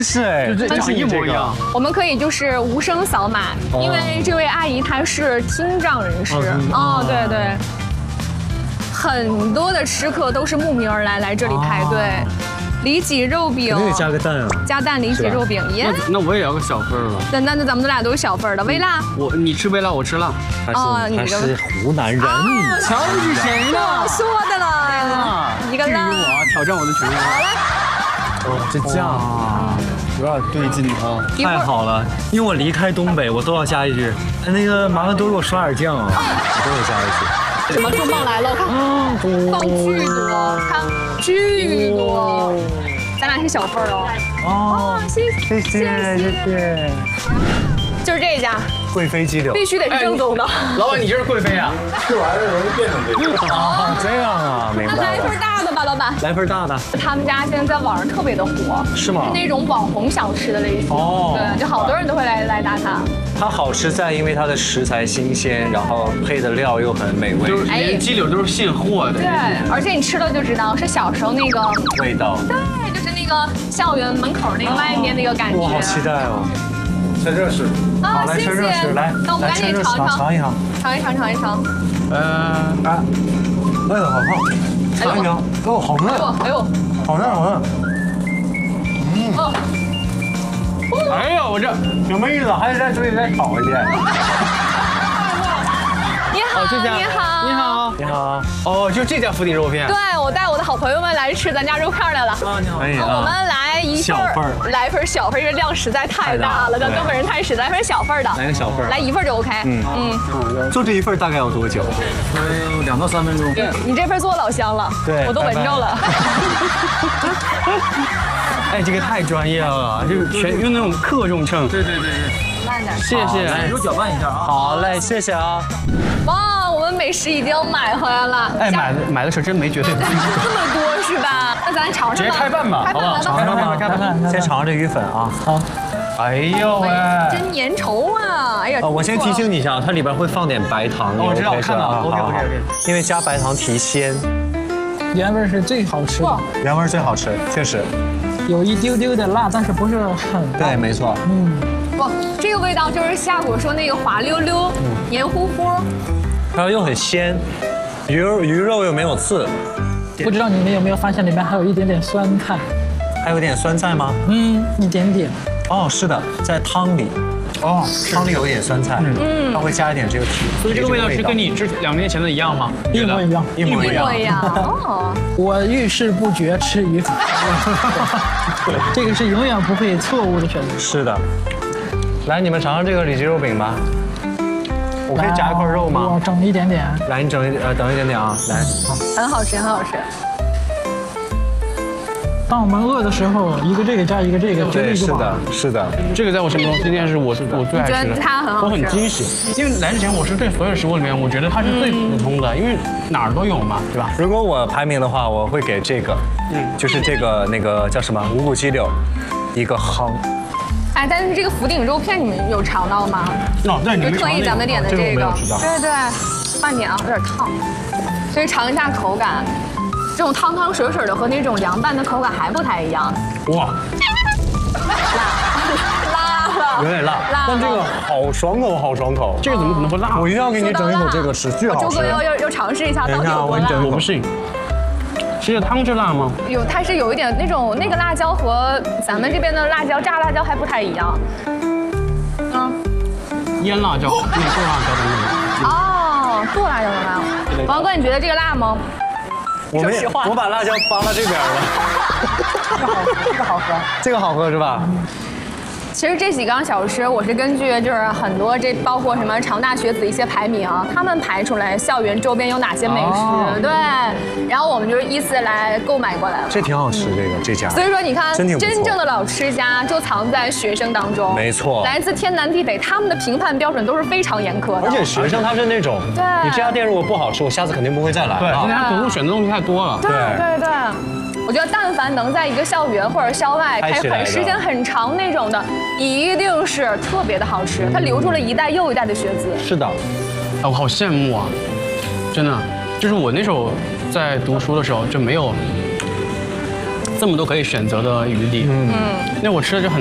是哎， 这长一模一样。 我们可以就是无声扫码，因为这位阿姨她是听障人士。哦，对对。很多的吃客都是慕名而来这里排队。里脊肉饼， 肯定得加个蛋啊！ 加蛋里脊肉饼，耶！ 那我也要个小份儿了。 那咱们俩都是小份的，微辣。 你吃微辣，我吃辣。 他是湖南人。 瞧你是谁呢？ 说的了，一个辣。 我挑战我的权利。 好嘞。 哦，这酱有点对劲啊！ 太好了，因为我离开东北，我都要加一句，那个麻烦多给我刷点酱啊，我都要加一句。 什么重磅来了？看，放巨多，看巨多，咱俩是小份哦。 哦， 谢谢。就是这一家， 贵妃鸡柳， 必须得是正宗的。 老板，你这是贵妃啊？ 这玩意儿容易变成这个。 啊，这样啊，明白了。 来一份大的吧，老板。 来份大的。 他们家现在在网上特别的火， 是吗？ 是那种网红小吃的类型。哦，对，就好多人都会来打卡。 它好吃在因为它的食材新鲜，然后配的料又很美味， 就是连鸡柳都是现货的。 对，而且你吃了就知道是小时候那个味道。 对，就是那个校园门口那个外面那个感觉。 我好期待哦！ 趁热吃。 啊， 来趁热吃，来， 那我们赶紧尝尝一尝。 尝一尝。 味道好好，尝一尝。哦，好嫩。 哎呦， 好嫩好嫩。 哦。 哎呀，我这什么意思？还是在嘴里再炒一遍。 你好，你好， 你好， 你好。 哦，就这家福鼎肉片。 对，我带我的好朋友们来吃咱家肉片来了。 啊，你好。可以啊。 我们来一份，来一份小份，因为量实在太大了，咱东北人太实在，来份小份的。 来个小份， 来一份就 OK。 做这一份大概要多久 ？2到3分钟。 你这份做老香了， 对， 我都闻着了。 哎，这个太专业了，就是全用那种克重秤。对。 慢点， 谢谢。 来，手搅拌一下啊。 好嘞，谢谢啊。 哇，我们美食已经买回来了。 哎，买的时候真没觉得这么多是吧？那咱尝尝吧。 直接开拌吧，好不好？ 开拌。先尝尝这鱼粉啊。好。 哎呦喂， 真粘稠啊！哎呀， 我先提醒你一下，它里边会放点白糖。 我知道，看到了。OK。 因为加白糖提鲜。 原味是最好吃的。 原味最好吃，确实。 有一丢丢的辣，但是不是很辣。 对，没错。 不，这个味道就是夏果说那个滑溜溜、黏糊糊， 然后又很鲜，鱼肉又没有刺。 不知道你们有没有发现里面还有一点点酸菜？ 还有点酸菜吗？ 一点点。 哦，是的，在汤里。哦，汤里有一点酸菜，它会加一点这个提。 所以这个味道是跟你2年前的一样吗？ 一模一样， 一模一样。 哦， 我遇事不决吃鱼粉，这个是永远不会错误的选择。 是的，来，你们尝尝这个里脊肉饼吧。我可以夹一块肉吗？ 我整一点点。 来，你等一点点啊，来。 很好吃，很好吃。 当我们饿的时候，一个这个加一个这个，绝对就饱了。 是的。 这个在我心目中今天是我最爱吃的。 觉得它很好吃。 我很惊喜，因为来之前我是对所有食物里面，我觉得它是最普通的，因为哪儿都有嘛，对吧？ 如果我排名的话，我会给这个，就是这个那个叫什么无骨鸡柳，一个夯。 哎，但是这个福鼎肉片你们有尝到吗？ 对，你就特意咱们点的这个，对，慢点啊，有点烫，所以尝一下口感。这种汤汤水水的和那种凉拌的口感还不太一样。 哇， 辣了， 有点辣，但这个好爽口，好爽口。 这个怎么可能会辣？ 我一定要给你整一口这个，是巨好吃。 周哥要尝试一下到底有多辣。 我不信。是汤汁辣吗？ 它是有一点那个辣椒和咱们这边的辣椒炸辣椒还不太一样。 腌辣椒，用剁辣椒的那种。 哦，剁辣椒的辣。王哥，你觉得这个辣吗？ 我把辣椒扒到这边了。 这个好喝， 这个好喝是吧？ 其实这几样小吃，我是根据就是很多包括什么长大学子一些排名，他们排出来校园周边有哪些美食，对，然后我们就是依次来购买过来了。 这挺好吃，这家。 所以说你看， 真正的老吃家就藏在学生当中， 没错， 来自天南地北，他们的评判标准都是非常严苛的。 而且学生他是那种， 对， 你这家店如果不好吃，我下次肯定不会再来。 对，因为他总共选的东西太多了。 对。我觉得但凡能在一个校园或者校外开时间很长那种的，一定是特别的好吃。它留住了一代又一代的学子。 是的， 我好羡慕啊，真的，就是我那时候在读书的时候就没有这么多可以选择的余地。那我吃的就很